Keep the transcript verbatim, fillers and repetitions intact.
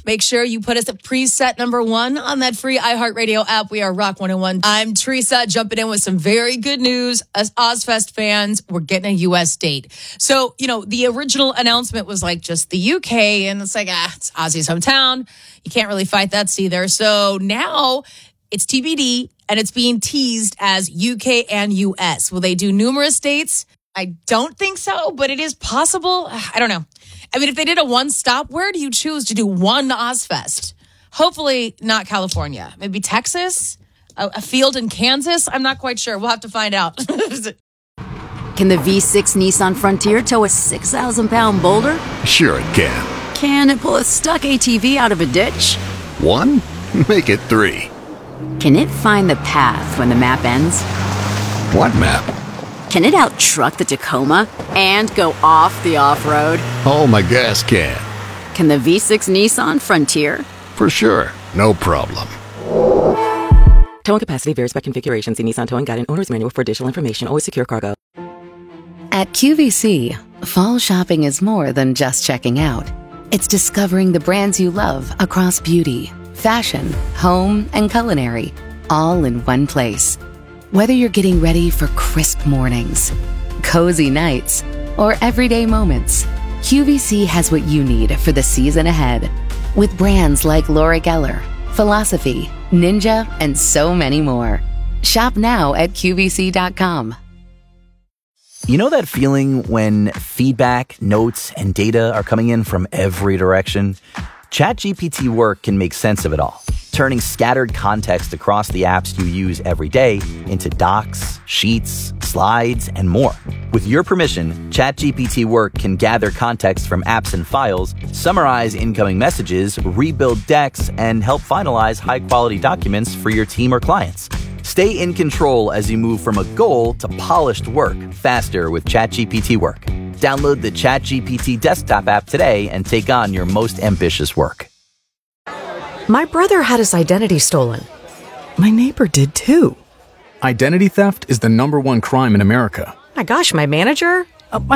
Make sure you put us at preset number one on that free iHeartRadio app. We are Rock one oh one. I'm Teresa, jumping in with some very good news. As Ozfest fans, we're getting a U S date. So, you know, the original announcement was like just the U K, and it's like, ah, it's Ozzy's hometown. You can't really fight that either. So now it's T B D, and it's being teased as U K and U S. Will they do numerous dates? I don't think so, but it is possible. I don't know. I mean, if they did a one-stop, where do you choose to do one Ozfest? Hopefully not California. Maybe Texas? A, a field in Kansas? I'm not quite sure. We'll have to find out. Can the V six Nissan Frontier tow a six thousand pound boulder? Sure it can. Can it pull a stuck A T V out of a ditch? One? Make it three. Can it find the path when the map ends? What map? Can it out-truck the Tacoma and go off the off-road? Oh, my gas can. Can the V six Nissan Frontier? For sure. No problem. Towing capacity varies by configuration. See Nissan Towing Guide and Owner's Manual for additional information. Always secure cargo. At Q V C, fall shopping is more than just checking out. It's discovering the brands you love across beauty, fashion, home, and culinary, all in one place. Whether you're getting ready for crisp mornings, cozy nights, or everyday moments, Q V C has what you need for the season ahead. With brands like Laura Geller, Philosophy, Ninja, and so many more. Shop now at Q V C dot com. You know that feeling when feedback, notes, and data are coming in from every direction? ChatGPT Work can make sense of it all, turning scattered context across the apps you use every day into docs, sheets, slides, and more. With your permission, ChatGPT Work can gather context from apps and files, summarize incoming messages, rebuild decks, and help finalize high-quality documents for your team or clients. Stay in control as you move from a goal to polished work faster with ChatGPT Work. Download the ChatGPT desktop app today and take on your most ambitious work. My brother had his identity stolen. My neighbor did too. Identity theft is the number one crime in America. My gosh, my manager? Uh, my